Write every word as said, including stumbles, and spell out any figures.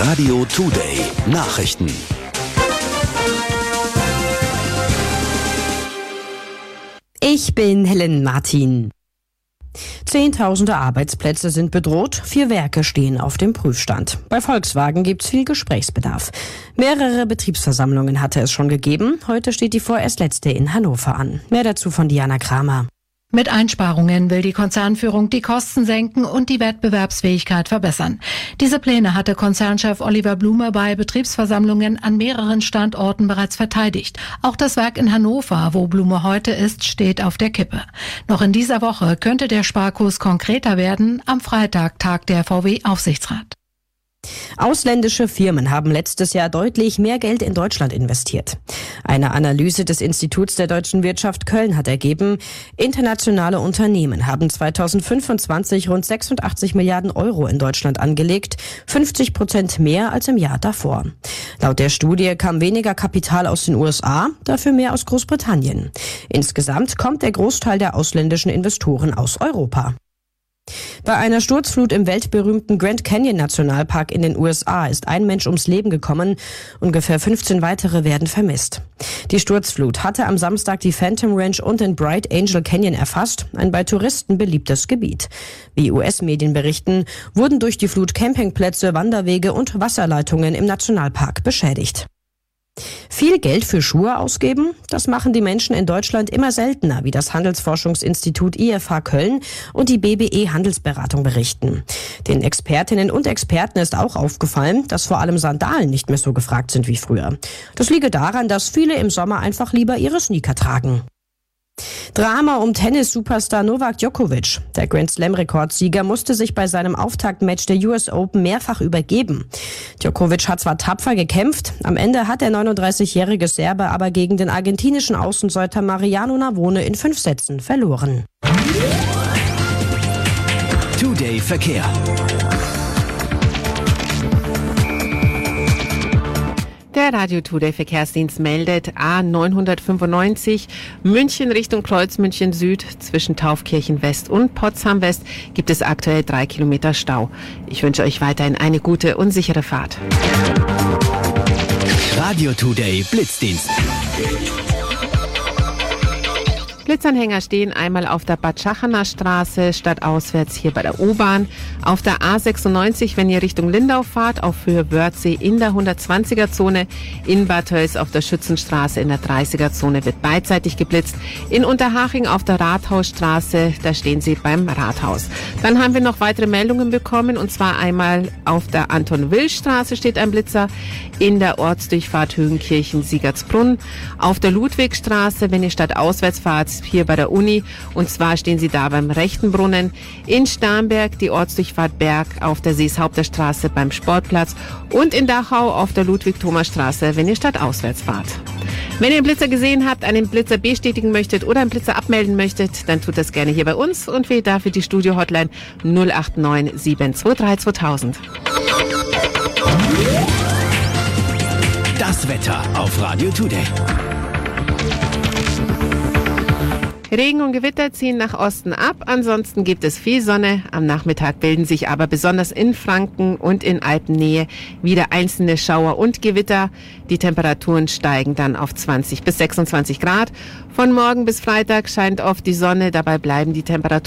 Radio Today Nachrichten. Ich bin Helen Martin. Zehntausende Arbeitsplätze sind bedroht, vier Werke stehen auf dem Prüfstand. Bei Volkswagen gibt's viel Gesprächsbedarf. Mehrere Betriebsversammlungen hatte es schon gegeben, heute steht die vorerst letzte in Hannover an. Mehr dazu von Diana Kramer. Mit Einsparungen will die Konzernführung die Kosten senken und die Wettbewerbsfähigkeit verbessern. Diese Pläne hatte Konzernchef Oliver Blume bei Betriebsversammlungen an mehreren Standorten bereits verteidigt. Auch das Werk in Hannover, wo Blume heute ist, steht auf der Kippe. Noch in dieser Woche könnte der Sparkurs konkreter werden. Am Freitag tagt der V W-Aufsichtsrat. Ausländische Firmen haben letztes Jahr deutlich mehr Geld in Deutschland investiert. Eine Analyse des Instituts der deutschen Wirtschaft Köln hat ergeben, internationale Unternehmen haben zweitausendfünfundzwanzig rund sechsundachtzig Milliarden Euro in Deutschland angelegt, fünfzig Prozent mehr als im Jahr davor. Laut der Studie kam weniger Kapital aus den U S A, dafür mehr aus Großbritannien. Insgesamt kommt der Großteil der ausländischen Investoren aus Europa. Bei einer Sturzflut im weltberühmten Grand Canyon Nationalpark in den U S A ist ein Mensch ums Leben gekommen, ungefähr fünfzehn weitere werden vermisst. Die Sturzflut hatte am Samstag die Phantom Ranch und den Bright Angel Canyon erfasst, ein bei Touristen beliebtes Gebiet. Wie U S-Medien berichten, wurden durch die Flut Campingplätze, Wanderwege und Wasserleitungen im Nationalpark beschädigt. Viel Geld für Schuhe ausgeben? Das machen die Menschen in Deutschland immer seltener, wie das Handelsforschungsinstitut I F H Köln und die B B E Handelsberatung berichten. Den Expertinnen und Experten ist auch aufgefallen, dass vor allem Sandalen nicht mehr so gefragt sind wie früher. Das liege daran, dass viele im Sommer einfach lieber ihre Sneaker tragen. Drama um Tennis-Superstar Novak Djokovic. Der Grand-Slam-Rekordsieger musste sich bei seinem Auftaktmatch der U S Open mehrfach übergeben. Djokovic hat zwar tapfer gekämpft, am Ende hat der neununddreißigjährige Serbe aber gegen den argentinischen Außenseiter Mariano Navone in fünf Sätzen verloren. Today Verkehr. Der Radio Today Verkehrsdienst meldet A neunhundertfünfundneunzig München Richtung Kreuz München Süd zwischen Taufkirchen West und Potsdam West gibt es aktuell drei Kilometer Stau. Ich wünsche euch weiterhin eine gute und sichere Fahrt. Radio Today Blitzdienst. Blitzanhänger stehen einmal auf der Bad Schachener Straße, stadtauswärts hier bei der U-Bahn. Auf der A sechsundneunzig, wenn ihr Richtung Lindau fahrt, auf Höhe Wörthsee in der hundertzwanziger Zone. In Bad Tölz auf der Schützenstraße in der dreißiger Zone wird beidseitig geblitzt. In Unterhaching auf der Rathausstraße, da stehen sie beim Rathaus. Dann haben wir noch weitere Meldungen bekommen, und zwar einmal auf der Anton-Will-Straße steht ein Blitzer. In der Ortsdurchfahrt Höhenkirchen-Siegertsbrunn. Auf der Ludwigstraße, wenn ihr stadtauswärts fahrt, hier bei der Uni, und zwar stehen sie da beim rechten Brunnen. In Starnberg die Ortsdurchfahrt Berg auf der Seeshaupter beim Sportplatz und in Dachau auf der Ludwig-Thoma-Straße, wenn ihr stadtauswärts fahrt. Wenn ihr einen Blitzer gesehen habt, einen Blitzer bestätigen möchtet oder einen Blitzer abmelden möchtet, dann tut das gerne hier bei uns und wählt dafür die Studio-Hotline null acht neun sieben zwei drei zweitausend. Das Wetter auf Radio Today. Regen und Gewitter ziehen nach Osten ab, ansonsten gibt es viel Sonne. Am Nachmittag bilden sich aber besonders in Franken und in Alpennähe wieder einzelne Schauer und Gewitter. Die Temperaturen steigen dann auf zwanzig bis sechsundzwanzig Grad. Von morgen bis Freitag scheint oft die Sonne, dabei bleiben die Temperaturen